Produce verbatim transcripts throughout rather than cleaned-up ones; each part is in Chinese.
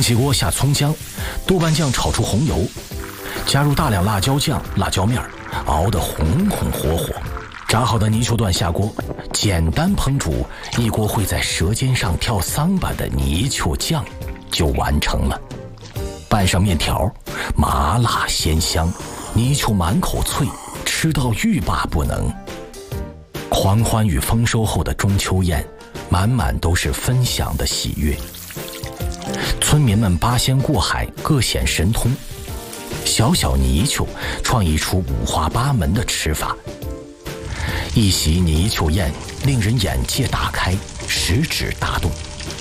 平起锅下葱姜，豆瓣酱炒出红油，加入大量辣椒酱、辣椒面，熬得红红火火。炸好的泥鳅段下锅，简单烹煮，一锅会在舌尖上跳桑巴的泥鳅酱就完成了。拌上面条，麻辣鲜香，泥鳅满口脆，吃到欲罢不能。狂欢与丰收后的中秋宴，满满都是分享的喜悦。村民们八仙过海，各显神通。小小泥鳅创意出五花八门的吃法。一席泥鳅宴令人眼界大开，食指大动。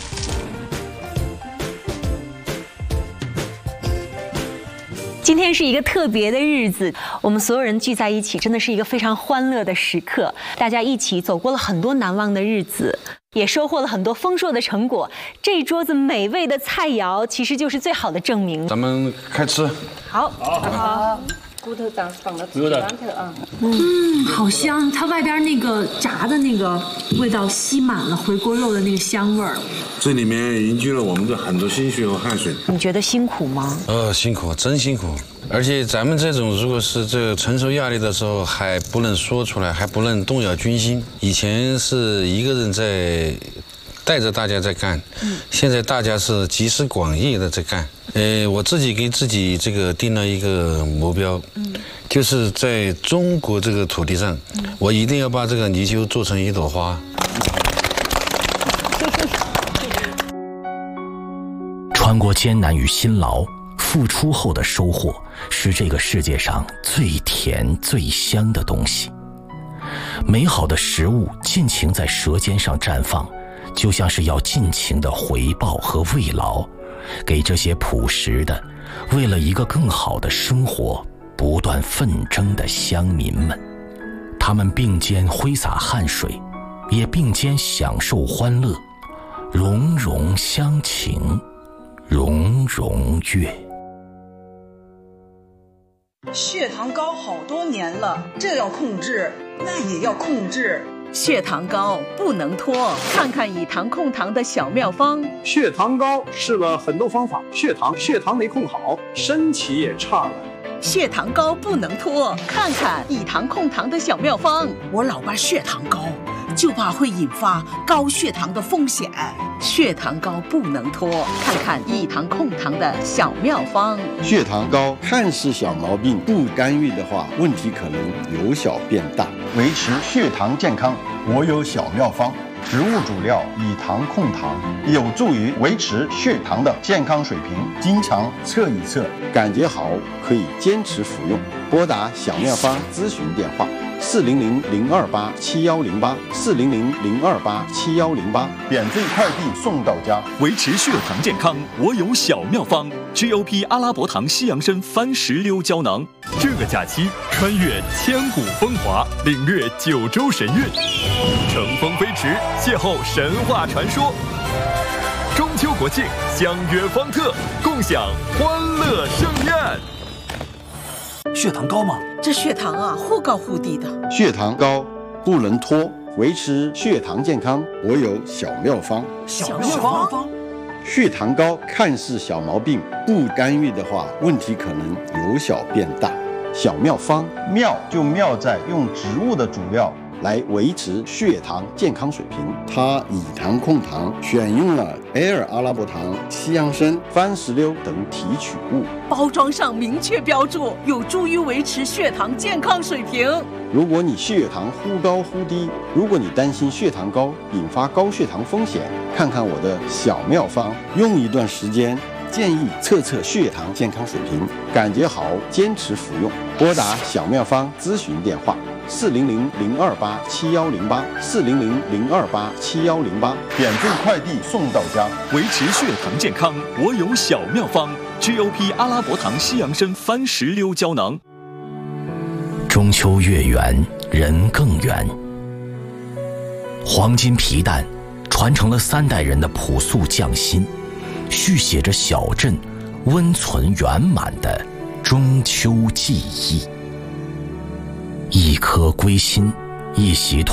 今天是一个特别的日子，我们所有人聚在一起，真的是一个非常欢乐的时刻。大家一起走过了很多难忘的日子，也收获了很多丰硕的成果。这一桌子美味的菜肴，其实就是最好的证明。 咱们开吃。 好，好，好。 骨头长放到嘴里头啊， 嗯，好香！它外边那个炸的那个味道吸满了回锅肉的那个香味儿。 这里面凝聚了我们的很多心血和汗水。 你觉得辛苦吗？ 呃，辛苦，真辛苦。而且咱们这种如果是这个承受压力的时候，还不能说出来，还不能动摇军心。以前是一个人在带着大家在干，嗯，现在大家是集思广益的在干。呃，我自己给自己这个定了一个目标，嗯，就是在中国这个土地上，嗯，我一定要把这个泥鳅做成一朵花。 穿过艰难与辛劳，付出后的收获是这个世界上最甜最香的东西。美好的食物尽情在舌尖上绽放，就像是要尽情的回报和慰劳，给这些朴实的为了一个更好的生活不断奋争的乡民们。他们并肩挥洒汗水，也并肩享受欢乐，融融乡情，融融月。 血糖高好多年了，这要控制，那也要控制。 血糖高不能拖，看看以糖控糖的小妙方。 血糖高试了很多方法，血糖血糖没控好，身体也差了。 血糖高不能拖，看看以糖控糖的小妙方。 我老爸血糖高，就怕会引发高血糖的风险。 血糖高不能拖，看看以糖控糖的小妙方。 血糖高看似小毛病，不干预的话，问题可能由小变大。 维持血糖健康，我有小妙方。植物主料以糖控糖，有助于维持血糖的健康水平。经常测一测， 感觉好可以坚持服用。拨打小妙方咨询电话：四零零零二八七幺零八，四零零零二八七幺零八， 免费快递送到家。 维持血糖健康，我有小妙方 ：G O P 阿拉伯糖西洋参番石榴胶囊。这个假期，穿越千古风华，领略九州神韵，乘风飞驰，邂逅神话传说。中秋国庆，相约方特，共享欢乐盛宴。 血糖高吗？ 这血糖啊，忽高忽低的。 血糖高不能拖，维持血糖健康，我有小妙方。 小妙方。 血糖高看似小毛病，不干预的话，问题可能由小变大。小妙方， 妙就妙在用植物的主料来维持血糖健康水平。它以糖控糖，选用了 L 阿拉伯糖、西洋参、番石榴等提取物， 包装上明确标注，有助于维持血糖健康水平。 如果你血糖忽高忽低，如果你担心血糖高引发高血糖风险，看看我的小妙方，用一段时间，建议测测血糖健康水平，感觉好坚持服用。拨打小妙方咨询电话：四零零零二八七幺零八，四零零零二八七幺零八， 免费快递送到家。 维持血糖健康，我有小妙方 ：G O P 阿拉伯糖西洋参番石榴胶囊。 中秋月圆，人更圆。黄金皮蛋传承了三代人的朴素匠心，续写着小镇温存圆满的中秋记忆。一颗归心，一席